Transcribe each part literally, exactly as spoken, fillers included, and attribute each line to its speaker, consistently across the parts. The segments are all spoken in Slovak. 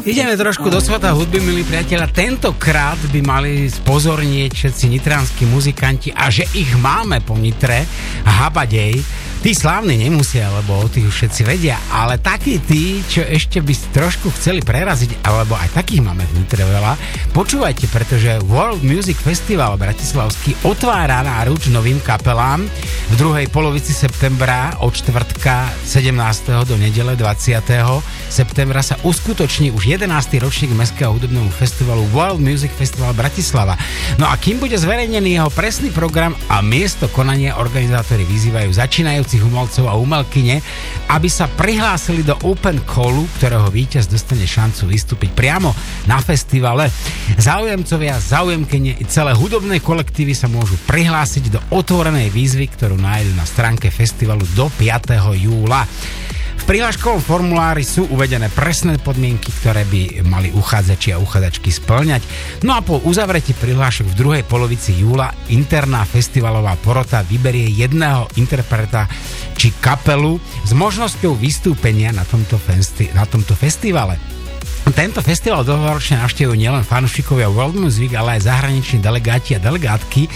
Speaker 1: Ideme trošku do sveta hudby, milí priatelia. Tentokrát by mali spozornieť všetci nitranskí muzikanti a že ich máme po Nitre, habadej. Tí slávni nemusia, lebo o tých už všetci vedia, ale takí tí, čo ešte by trošku chceli preraziť, alebo aj takých máme v Nitre veľa, počúvajte, pretože World Music Festival bratislavský otvára náruč novým kapelám v druhej polovici septembra od štvrtka sedemnásteho do nedele dvadsiateho septembra sa uskutoční už jedenásty ročník Mestského hudobného festivalu World Music Festival Bratislava. No a kým bude zverejnený jeho presný program a miesto konania, organizátori vyzývajú začínajúcich umelcov a umelkyne, aby sa prihlásili do Open Callu, ktorého víťaz dostane šancu vystúpiť priamo na festivale. Záujemcovia, záujemkyne i celé hudobné kolektívy sa môžu prihlásiť do otvorenej výzvy, ktorú nájdu na stránke festivalu do piateho júla. V prihláškovom formulári sú uvedené presné podmienky, ktoré by mali uchádzači a uchádzačky spĺňať. No a po uzavretí prihlášok v druhej polovici júla interná festivalová porota vyberie jedného interpreta či kapelu s možnosťou vystúpenia na tomto, festi- na tomto festivale. Tento festival dlhoročne navštevujú nielen fanúšikovia World Music, ale aj zahraniční delegáti a delegátky,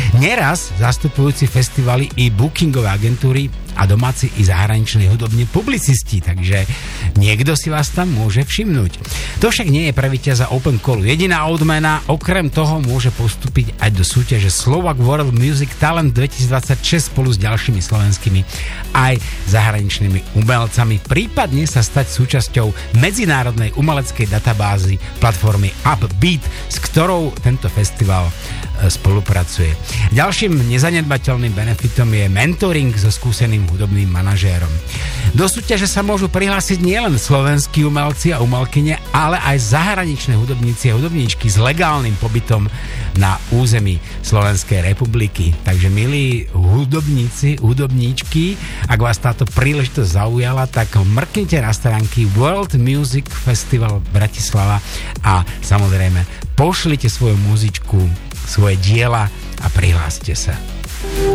Speaker 1: neraz zastupujúci festivaly i bookingové agentúry a domáci i zahraniční hudobní publicisti, takže niekto si vás tam môže všimnúť. To však nie je pre víťaza Open Callu jediná odmena, okrem toho môže postúpiť aj do súťaže Slovak World Music Talent dvetisícdvadsaťšesť spolu s ďalšími slovenskými aj zahraničnými umelcami, prípadne sa stať súčasťou medzinárodnej umeleckej databázy platformy Upbeat, s ktorou tento festival spolupracuje. Ďalším nezanedbateľným benefitom je mentoring so skúseným hudobným manažérom. Do súťaže sa môžu prihlásiť nielen slovenskí umelci a umelkyne, ale aj zahraničné hudobníci a hudobníčky s legálnym pobytom na území Slovenskej republiky. Takže milí hudobníci, hudobníčky, ak vás táto príležitosť zaujala, tak mrknite na stránky World Music Festival Bratislava a samozrejme pošlite svoju muzičku, svoje diela a prihláste sa.